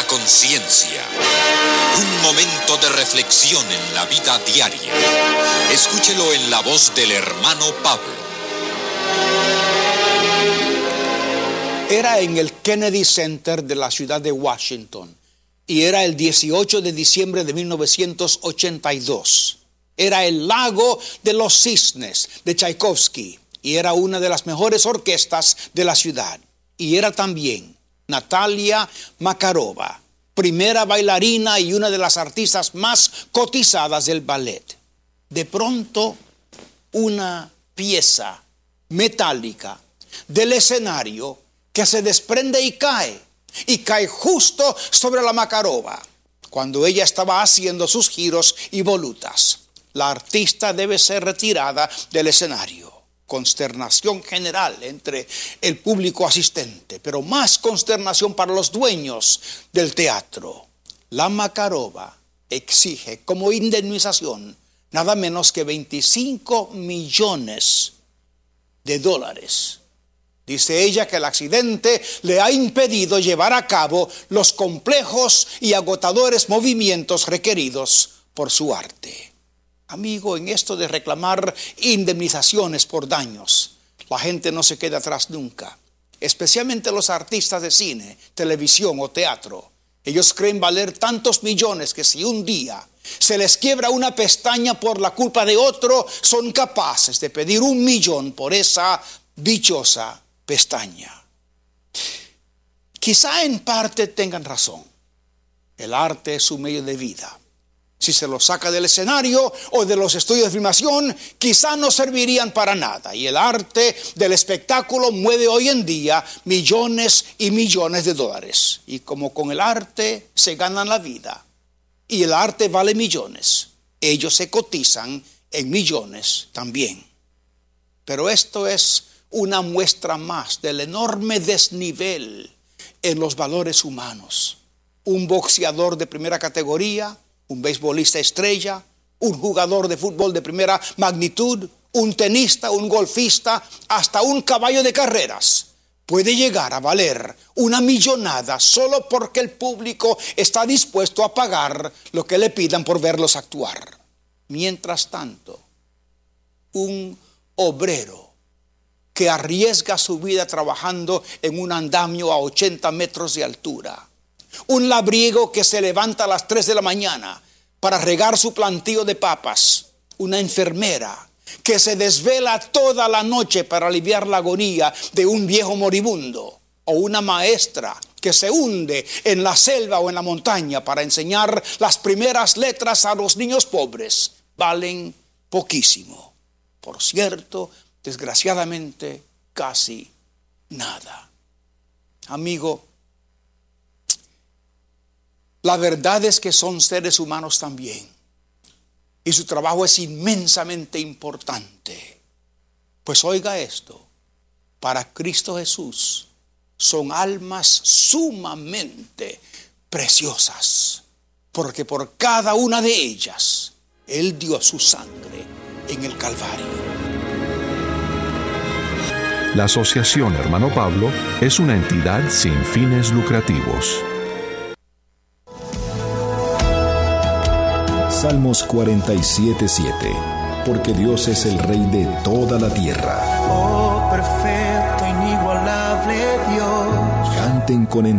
conciencia. Un momento de reflexión en la vida diaria. Escúchelo en la voz del hermano Pablo. Era en el Kennedy Center de la ciudad de Washington y era el 18 de diciembre de 1982. Era el Lago de los Cisnes de Tchaikovsky y era una de las mejores orquestas de la ciudad. Y era también Natalia Makarova, primera bailarina y una de las artistas más cotizadas del ballet. De pronto, una pieza metálica del escenario que se desprende y cae justo sobre la Makarova, cuando ella estaba haciendo sus giros y volutas. La artista debe ser retirada del escenario. Consternación general entre el público asistente, pero más consternación para los dueños del teatro. La Makarova exige como indemnización nada menos que $25 millones. Dice ella que el accidente le ha impedido llevar a cabo los complejos y agotadores movimientos requeridos por su arte. Amigo, en esto de reclamar indemnizaciones por daños, la gente no se queda atrás nunca, especialmente los artistas de cine, televisión o teatro. Ellos creen valer tantos millones que si un día se les quiebra una pestaña por la culpa de otro, son capaces de pedir $1 millón por esa dichosa pestaña. Quizá en parte tengan razón. El arte es su medio de vida. Si se lo saca del escenario o de los estudios de filmación, quizá no servirían para nada. Y el arte del espectáculo mueve hoy en día millones y millones de dólares. Y como con el arte se ganan la vida y el arte vale millones, ellos se cotizan en millones también. Pero esto es una muestra más del enorme desnivel en los valores humanos. Un boxeador de primera categoría, un beisbolista estrella, un jugador de fútbol de primera magnitud, un tenista, un golfista, hasta un caballo de carreras puede llegar a valer una millonada solo porque el público está dispuesto a pagar lo que le pidan por verlos actuar. Mientras tanto, un obrero que arriesga su vida trabajando en un andamio a 80 metros de altura, un labriego que se levanta a las 3 de la mañana para regar su plantío de papas, una enfermera que se desvela toda la noche para aliviar la agonía de un viejo moribundo, o una maestra que se hunde en la selva o en la montaña para enseñar las primeras letras a los niños pobres, valen poquísimo. Por cierto, desgraciadamente, casi nada. Amigo, la verdad es que son seres humanos también, y su trabajo es inmensamente importante. Pues oiga esto, para Cristo Jesús son almas sumamente preciosas, porque por cada una de ellas Él dio su sangre en el Calvario. La Asociación Hermano Pablo es una entidad sin fines lucrativos. Salmos 47:7. Porque Dios es el Rey de toda la tierra. Oh, perfecto, inigualable Dios. Canten con